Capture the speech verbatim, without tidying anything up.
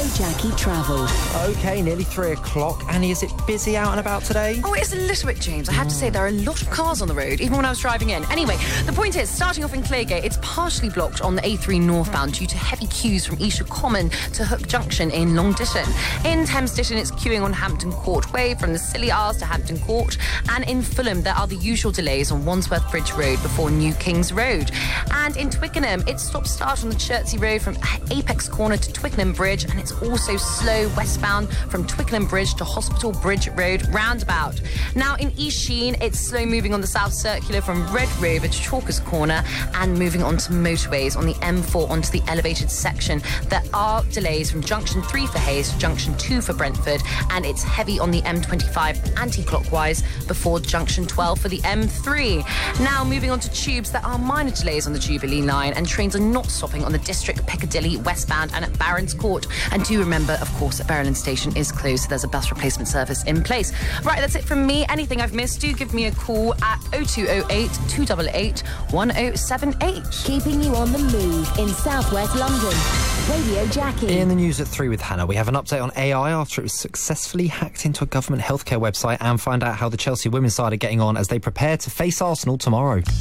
Jackie Travel. OK, nearly three o'clock. Annie, is it busy out and about today? Oh, it's a little bit, James. I have to say, there are a lot of cars on the road, even when I was driving in. Anyway, the point is, starting off in Cleargate, it's partially blocked on the A three northbound due to heavy queues from Esher Common to Hook Junction in Long Ditton. In Thames Ditton, it's queuing on Hampton Court Way from the Scilly Isles to Hampton Court. And in Fulham, there are the usual delays on Wandsworth Bridge Road before New Kings Road. And in Twickenham, it's stop-start on the Chertsey Road from Apex Corner to Twickenham Bridge, and it's also slow westbound from Twickenham Bridge to Hospital Bridge Road roundabout. Now in East Sheen, it's slow moving on the South Circular from Red Rover to Chalkers Corner and moving on to motorways on the M four onto the elevated section. There are delays from Junction three for Hayes to Junction two for Brentford, and it's heavy on the M twenty-five anti-clockwise before Junction twelve for the M three. Now moving on to tubes, there are minor delays on the Jubilee line and trains are not stopping on the District, Piccadilly, westbound and at Barons Court. And do remember, of course, that Berlin Station is closed, so there's a bus replacement service in place. Right, that's it from me. Anything I've missed, do give me a call at oh two oh eight, two eight eight, one oh seven eight. Keeping you on the move in southwest London. Radio Jackie. In the news at three with Hannah, we have an update on A I after it was successfully hacked into a government healthcare website, and find out how the Chelsea women's side are getting on as they prepare to face Arsenal tomorrow.